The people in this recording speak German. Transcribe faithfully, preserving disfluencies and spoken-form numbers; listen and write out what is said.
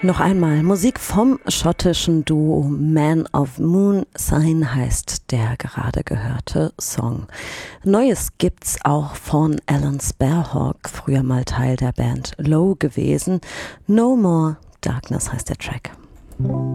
Noch einmal Musik vom schottischen Duo Man of Moon. Sign heißt der gerade gehörte Song. Neues gibt's auch von Alan Sparhawk, früher mal Teil der Band Low gewesen. No More Darkness heißt der Track.